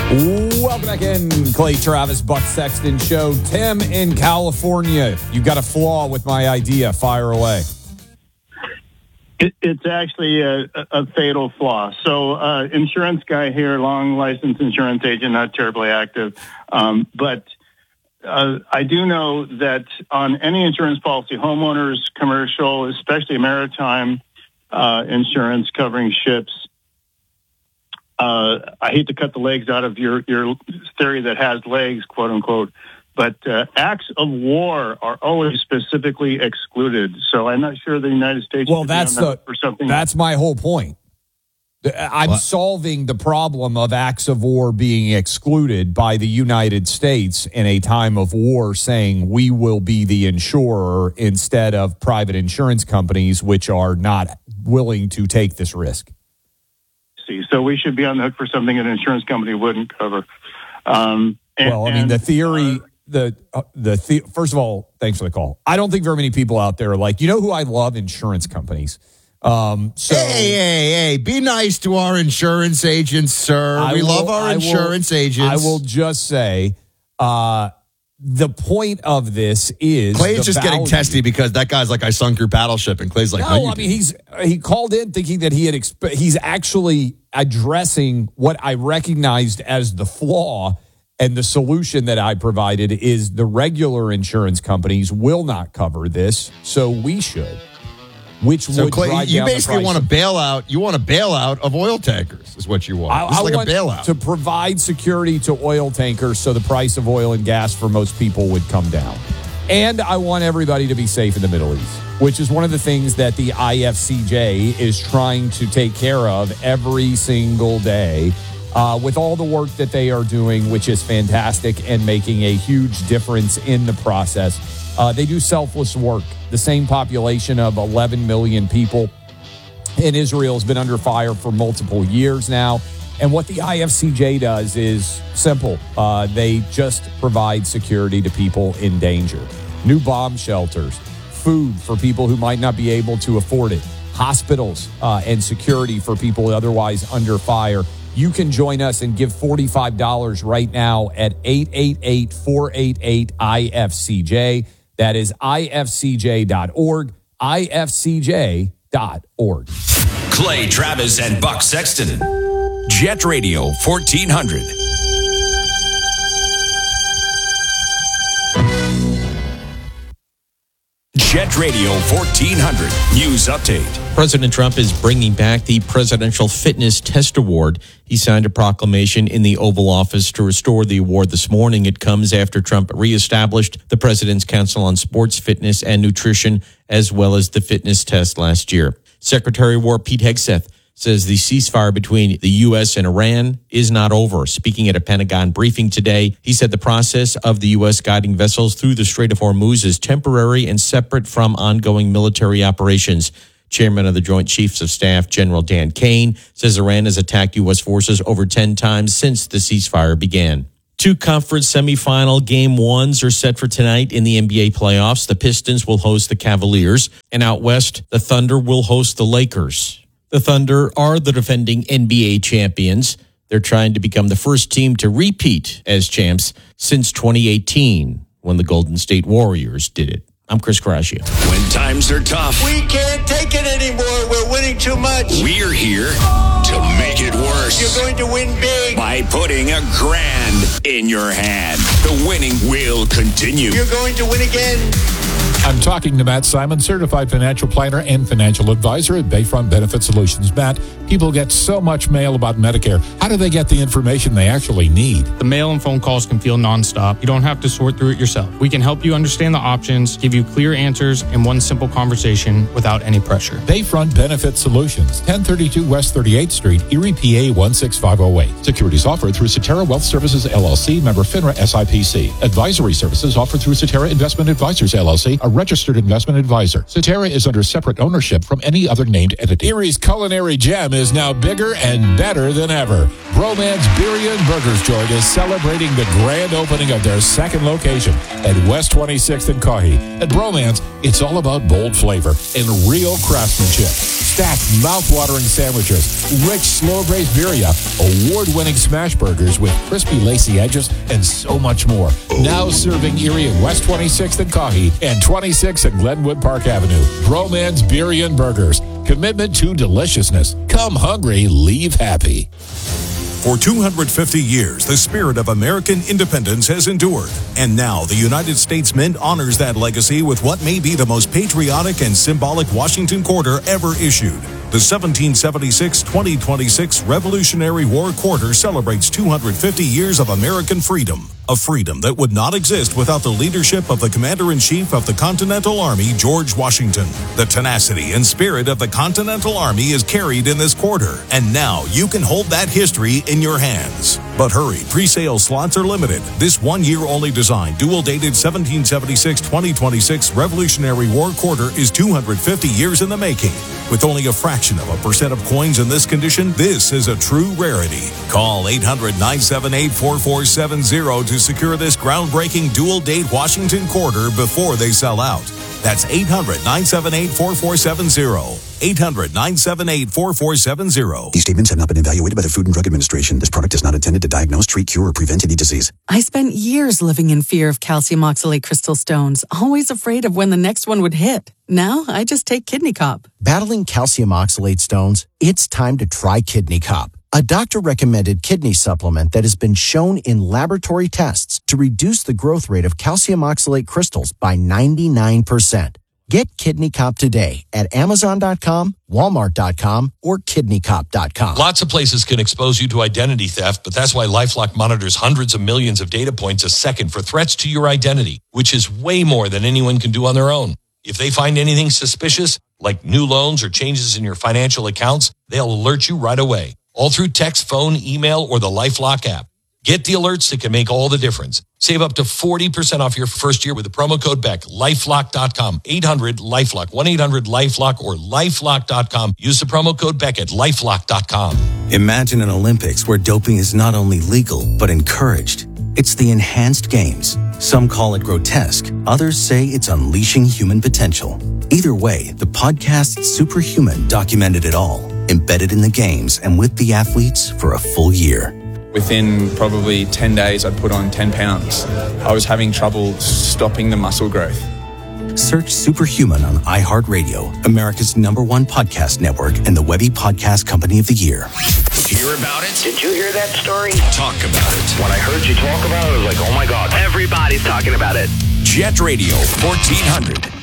Welcome back in, Clay Travis, Buck Sexton Show. Tim in California, you got a flaw with my idea. Fire away. It's actually a fatal flaw. So insurance guy here, long licensed insurance agent, not terribly active. But I do know that on any insurance policy, homeowners, commercial, especially maritime insurance covering ships, I hate to cut the legs out of your theory that has legs, quote unquote, but acts of war are always specifically excluded. So I'm not sure the United States. Well, that's my whole point. I'm solving the problem of acts of war being excluded by the United States in a time of war, saying we will be the insurer instead of private insurance companies, which are not willing to take this risk. So we should be on the hook for something an insurance company wouldn't cover. The theory, first of all, thanks for the call. I don't think very many people out there are like, you know who I love? Insurance companies. Hey, be nice to our insurance agents, sir. We love our insurance agents. I will just say, the point of this is Clay's just getting testy because that guy's like, I sunk your battleship, and Clay's like, no, I mean, he called in thinking that he had he's actually addressing what I recognized as the flaw, and the solution that I provided is the regular insurance companies will not cover this, so we should. Which would Clay, drive you down basically the price. want a bailout. You want a bailout of oil tankers, is what you want. I like want a bailout to provide security to oil tankers so the price of oil and gas for most people would come down. And I want everybody to be safe in the Middle East, which is one of the things that the IFCJ is trying to take care of every single day with all the work that they are doing, which is fantastic and making a huge difference in the process. They do selfless work. The same population of 11 million people in Israel has been under fire for multiple years now. And what the IFCJ does is simple. They just provide security to people in danger. New bomb shelters, food for people who might not be able to afford it, hospitals and security for people otherwise under fire. You can join us and give $45 right now at 888-488-IFCJ. That is ifcj.org, ifcj.org. Clay Travis and Buck Sexton. Jet Radio 1400. Jet Radio 1400 News Update. President Trump is bringing back the Presidential Fitness Test Award. He signed a proclamation in the Oval Office to restore the award this morning. It comes after Trump reestablished the President's Council on Sports, Fitness, and Nutrition, as well as the fitness test last year. Secretary of War Pete Hegseth says the ceasefire between the U.S. and Iran is not over. Speaking at a Pentagon briefing today, he said the process of the U.S. guiding vessels through the Strait of Hormuz is temporary and separate from ongoing military operations. Chairman of the Joint Chiefs of Staff, General Dan Kane, says Iran has attacked U.S. forces over 10 times since the ceasefire began. Two conference semifinal game ones are set for tonight in the NBA playoffs. The Pistons will host the Cavaliers, and out west, the Thunder will host the Lakers. The Thunder are the defending NBA champions. They're trying to become the first team to repeat as champs since 2018, when the Golden State Warriors did it. I'm Chris Caraccio. When times are tough, we can't take it anymore. We're winning too much. We're here to make it worse. You're going to win big by putting $1,000 in your hand. The winning will continue. You're going to win again. I'm talking to Matt Simon, certified financial planner and financial advisor at Bayfront Benefit Solutions. Matt, people get so much mail about Medicare. How do they get the information they actually need? The mail and phone calls can feel nonstop. You don't have to sort through it yourself. We can help you understand the options, give you clear answers in one simple conversation without any pressure. Bayfront Benefit Solutions, 1032 West 38th Street, Erie, PA 16508. Securities offered through Cetera Wealth Services, LLC, member FINRA SIPC. Advisory services offered through Cetera Investment Advisors, LLC, a registered investment advisor. Cetera is under separate ownership from any other named entity. Erie's culinary gem is now bigger and better than ever. Bromance Birria and Burgers Joint is celebrating the grand opening of their second location at West 26th and Caughey. At Bromance, it's all about bold flavor and real craftsmanship. stacked, mouth-watering sandwiches, rich, slow-braised birria, award-winning smash burgers with crispy, lacy edges, and so much more. Now serving Erie at West 26th and Coffee and 26th and Glenwood Park Avenue. Broman's Birria and Burgers. Commitment to deliciousness. Come hungry, leave happy. For 250 years, the spirit of American independence has endured. And now the United States Mint honors that legacy with what may be the most patriotic and symbolic Washington Quarter ever issued. The 1776-2026 Revolutionary War Quarter celebrates 250 years of American freedom. A freedom that would not exist without the leadership of the Commander-in-Chief of the Continental Army, George Washington. The tenacity and spirit of the Continental Army is carried in this quarter, and now you can hold that history in your hands. But hurry, pre-sale slots are limited. This one-year-only design, dual-dated 1776-2026 Revolutionary War Quarter is 250 years in the making. With only a fraction of a percent of coins in this condition, this is a true rarity. Call 800-978-4470 to secure this groundbreaking dual-date Washington Quarter before they sell out. That's 800-978-4470. 800-978-4470. These statements have not been evaluated by the Food and Drug Administration. This product is not intended to diagnose, treat, cure, or prevent any disease. I spent years living in fear of calcium oxalate crystal stones, always afraid of when the next one would hit. Now I just take Kidney Cop. Battling calcium oxalate stones? It's time to try Kidney Cop, a doctor-recommended kidney supplement that has been shown in laboratory tests to reduce the growth rate of calcium oxalate crystals by 99%. Get Kidney Cop today at Amazon.com, Walmart.com, or KidneyCop.com. Lots of places can expose you to identity theft, but that's why LifeLock monitors hundreds of millions of data points a second for threats to your identity, which is way more than anyone can do on their own. If they find anything suspicious, like new loans or changes in your financial accounts, they'll alert you right away, all through text, phone, email, or the LifeLock app. Get the alerts that can make all the difference. Save up to 40% off your first year with the promo code BECK. LifeLock.com. 800-LifeLock. 1-800-LifeLock or LifeLock.com. Use the promo code BECK at LifeLock.com. Imagine an Olympics where doping is not only legal, but encouraged. It's the Enhanced Games. Some call it grotesque. Others say it's unleashing human potential. Either way, the podcast Superhuman documented it all, embedded in the games and with the athletes for a full year. Within probably 10 days, I'd put on 10 pounds. I was having trouble stopping the muscle growth. Search Superhuman on iHeartRadio, America's #1 podcast network and the Webby Podcast Company of the Year. Hear about it? Did you hear that story? Talk about it. When I heard you talk about it, I was like, oh my God. Everybody's talking about it. Jet Radio 1400.